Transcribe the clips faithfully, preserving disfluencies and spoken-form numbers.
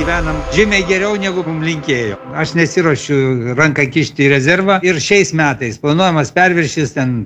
gyvenam žymiai geriau negu mums linkėjo. Aš nesiruošiu ranką kišti į rezervą ir šiais metais planuojamas perviršis ten.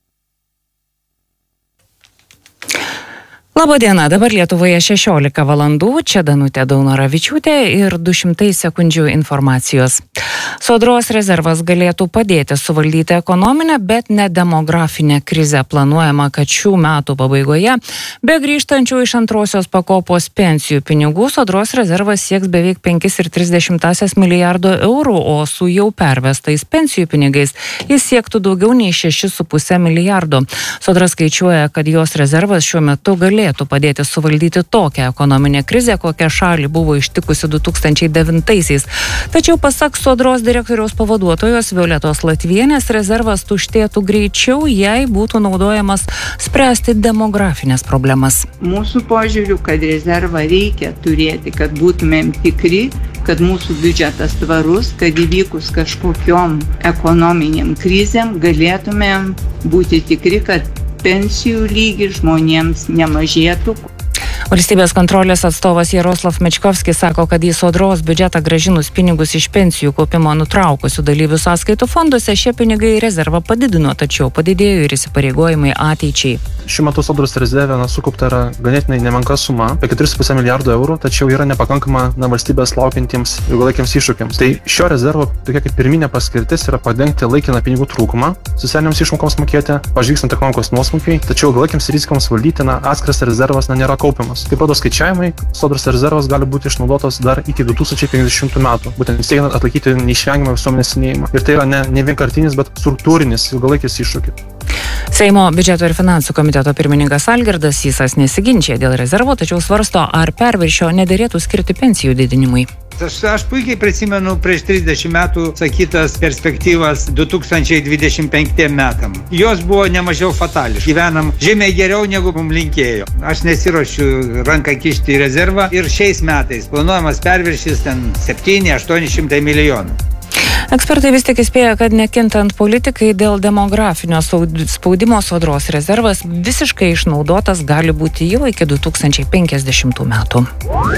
Labą dieną, dabar Lietuvoje šešiolika valandų, čia Danutė Daunoravičiūtė ir du šimtai sekundžių informacijos. Sodros rezervas galėtų padėti suvaldyti ekonominę, bet ne demografinę krizę. Planuojama, kad šių metų pabaigoje be grįžtančių iš antrosios pakopos pensijų pinigų Sodros rezervas sieks beveik penkias ir tris dešimtąsias milijardo eurų, o su jau pervestais pensijų pinigais jis siektų daugiau nei šešis su puse milijardo. Sodra skaičiuoja, kad jos rezervas šiuo metu galėtų padėti suvaldyti tokią ekonominę krizę, kokią šalį buvo ištikusi du tūkstančiai devintaisiais. Tačiau pasak Sodros direktoriaus pavaduotojos Violetos Latvienės, rezervas tuštėtų greičiau, jei būtų naudojamas spręsti demografinės problemas. Mūsų požiūriu, kad rezervą reikia turėti, kad būtumėm tikri, kad mūsų biudžetas tvarus, kad įvykus kažkokiom ekonominiam krizėm galėtumėm būti tikri, kad pensijų lygis žmonėms nemažėtų. Valstybės kontrolės atstovas Jaroslav Mečkovskis sako, kad į Sodros biudžetą grąžinus pinigus iš pensijų kaupimo nutraukusių dalyvių sąskaitų fonduose šie pinigai rezervą padidino, tačiau padidėjo ir įsipareigojimai ateičiai. Šiuo metu Sodros rezerve na, sukaupta yra ganėtinai nemenka suma, apie keturi su puse milijardo eurų, tačiau yra nepakankama na, valstybės laukiantiems ilgalaikiams iššūkiams. Tai šio rezervo tokia kaip pirminė paskirtis yra padengti laikiną pinigų trūkumą, socialiniams išmokoms mokėti, pažvykstant ekonomikos nuosmukiai, tačiau ilgalaikiams rizikoms valdyti na, atskiras rezervas na, nėra kaupiamas. Kaip rodo skaičiavimai, Sodros rezervas gali būti išnaudotas dar iki du tūkstančiai penkiasdešimtų metų, būtent siekiant atlaikyti neišvengiamą visuomenės senėjimą. Ir tai yra ne, ne vienkartinis, bet struktūrinis ilgalaikis iššūkis. Seimo biudžeto ir finansų komiteto pirmininkas Algirdas Sysas nesiginčia dėl rezervo, tačiau svarsto, ar perviršio nederėtų skirti pensijų didinimui. Aš, aš puikiai prisimenu prieš trisdešimt metų sakytas perspektyvas du tūkstančiai dvidešimt penktiem metam. Jos buvo nemažiau fatališkos. Gyvenam žymiai geriau negu mums linkėjo. Aš nesiruošiu ranką kišti į rezervą ir šiais metais planuojamas perviršis ten septyni aštuoni šimtai milijonų. Ekspertai vis tik įspėja, kad nekintant politikai dėl demografinio spaudimo Sodros rezervas visiškai išnaudotas gali būti jau iki du tūkstančiai penkiasdešimtų metų.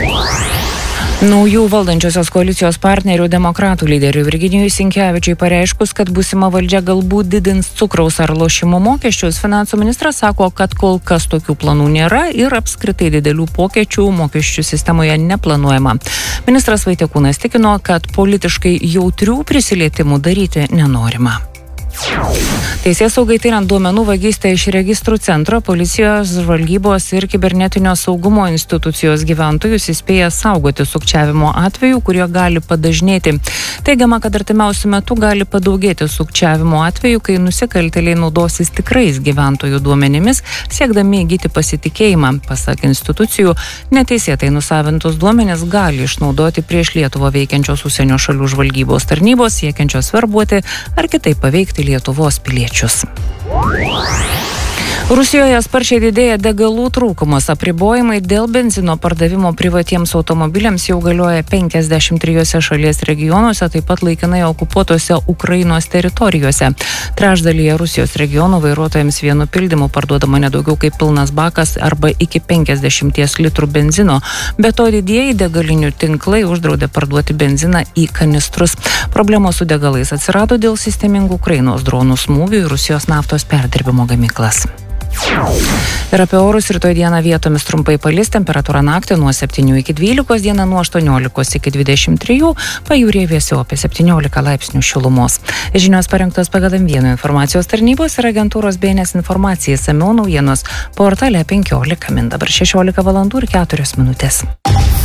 Naujų valdančiosios koalicijos partnerių demokratų lyderiui Virginijui Sinkevičiui pareiškus, kad būsima valdžia galbūt didins cukraus ar lošimo mokesčius, finansų ministras sako, kad kol kas tokių planų nėra ir apskritai didelių pokyčių mokesčių sistemoje neplanuojama. Ministras Vaitekūnas tikino, kad politiškai jautrių prisilietimų daryti nenorima. Teisėsaugai tyrant duomenų vagystę iš registrų centro, policijos, žvalgybos ir kibernetinio saugumo institucijos gyventojus įspėja saugoti sukčiavimo atvejų, kurie gali padažnėti. Teigiama, kad artimiausiu metu gali padaugėti sukčiavimo atvejų, kai nusikaltėliai naudosis tikrais gyventojų duomenimis, siekdami įgyti pasitikėjimą. Pasak institucijų, neteisėtai nusavintus duomenis gali išnaudoti prieš Lietuvą veikiančios užsienio šalių žvalgybos tarnybos, siekiančios verbuoti ar kitaip paveikti Lietuvos piliečius. Rusijoje sparčiai didėja degalų trūkumas. Apribojimai dėl benzino pardavimo privatiems automobiliams jau galioja penkiasdešimt trijose šalies regionuose, taip pat laikinai okupuotose Ukrainos teritorijose. Trečdalyje Rusijos regionų vairuotojams vienu pildymu parduodama nedaugiau kaip pilnas bakas arba iki penkiasdešimt litrų benzino. Be to didieji degalinių tinklai uždraudė parduoti benziną į kanistrus. Problemos su degalais atsirado dėl sistemingų Ukrainos dronų smūgių į Rusijos naftos perdirbimo gamyklas. Ir apie orus rytoj dieną vietomis trumpai palis, temperatūra naktį nuo septynių iki dvylikos, dieną nuo aštuoniolikos iki dvidešimt trijų, pajūryje vėsiau apie septyniolika laipsnių šilumos. Žinios parengtos pagal M vienas informacijos tarnybos ir agentūros B N S informacija, išsamiau naujienos portale penkiolika min, dabar šešiolika valandų ir keturios minutės.